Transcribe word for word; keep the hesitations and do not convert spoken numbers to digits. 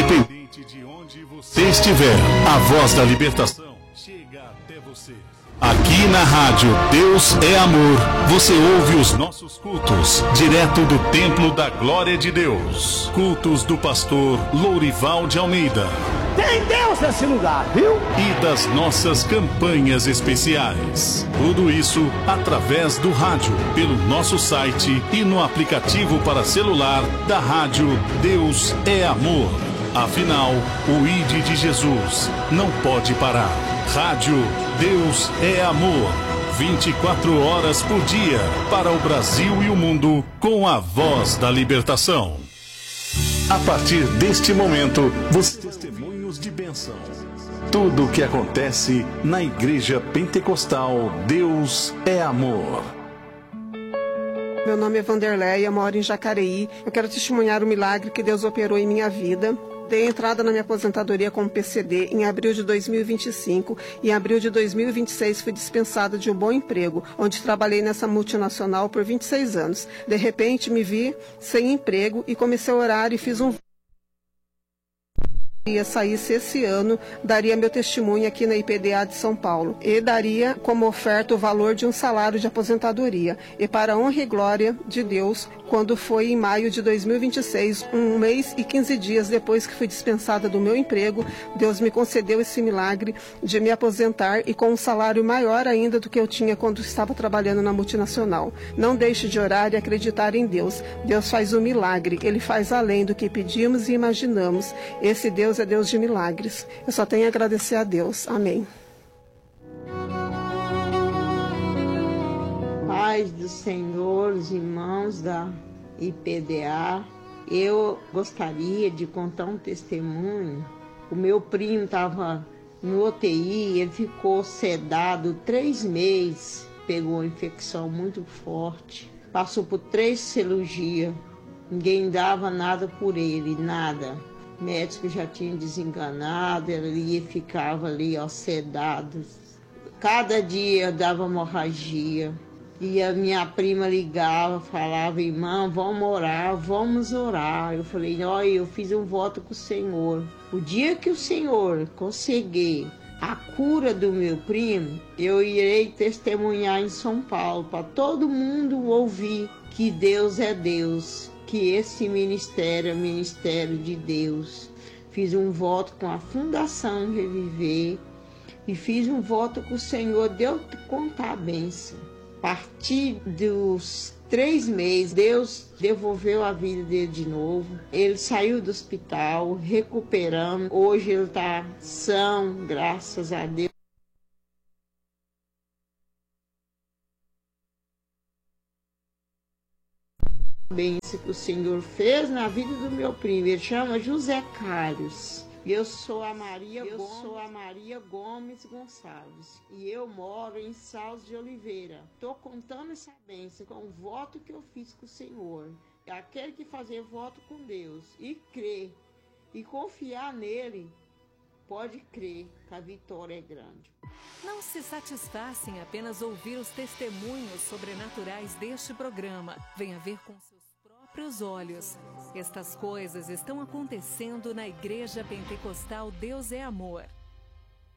independente de onde você estiver, a voz da libertação chega até você. Aqui na rádio Deus é Amor, você ouve os nossos cultos, direto do Templo da Glória de Deus. Cultos do pastor Lourival de Almeida. Tem Deus nesse lugar, viu? E das nossas campanhas especiais. Tudo isso através do rádio, pelo nosso site e no aplicativo para celular da rádio Deus é Amor. Afinal, o I D de Jesus não pode parar. Rádio Deus é Amor. vinte e quatro horas por dia para o Brasil e o mundo com a voz da libertação. A partir deste momento, você testemunhos de bênção. Tudo o que acontece na Igreja Pentecostal Deus é Amor. Meu nome é Vanderleia, moro em Jacareí. Eu quero testemunhar o milagre que Deus operou em minha vida. Dei entrada na minha aposentadoria como P C D em abril de dois mil e vinte e cinco e em abril de dois mil e vinte e seis fui dispensada de um bom emprego, onde trabalhei nessa multinacional por vinte e seis anos. De repente me vi sem emprego e comecei a orar e fiz um saísse esse ano, daria meu testemunho aqui na I P D A de São Paulo e daria como oferta o valor de um salário de aposentadoria. E para a honra e glória de Deus, quando foi em maio de dois mil e vinte e seis, um mês e quinze dias depois que fui dispensada do meu emprego, Deus me concedeu esse milagre de me aposentar e com um salário maior ainda do que eu tinha quando estava trabalhando na multinacional. Não deixe de orar e acreditar em Deus. Deus faz um milagre, Ele faz além do que pedimos e imaginamos. Esse Deus é Deus de milagres. Eu só tenho a agradecer a Deus. Amém. Paz do Senhor, os irmãos da I P D A, eu gostaria de contar um testemunho. O meu primo estava no U T I, ele ficou sedado três meses, pegou uma infecção muito forte, passou por três cirurgias, ninguém dava nada por ele, nada. O médico já tinha desenganado, ele ficava ali, ó, sedado. Cada dia dava hemorragia. E a minha prima ligava, falava, irmã, vamos orar, vamos orar. Eu falei, olha, eu fiz um voto com o Senhor. O dia que o Senhor conseguir a cura do meu primo, eu irei testemunhar em São Paulo, para todo mundo ouvir que Deus é Deus, que esse ministério é o ministério de Deus. Fiz um voto com a Fundação Reviver e fiz um voto com o Senhor, Deus contar a bênção. A partir dos três meses, Deus devolveu a vida dele de novo. Ele saiu do hospital, recuperando. Hoje ele está são, graças a Deus. Bem, isso que o Senhor fez na vida do meu primo. Ele chama José Carlos. Eu sou a Maria, eu Gomes, sou a Maria Gomes Gonçalves e eu moro em Salles de Oliveira. Estou contando essa bênção com o voto que eu fiz com o Senhor. Aquele que fazer voto com Deus e crer e confiar nele, pode crer que a vitória é grande. Não se satisfaça em apenas ouvir os testemunhos sobrenaturais deste programa. Venha ver com seus próprios olhos. Estas coisas estão acontecendo na Igreja Pentecostal Deus é Amor.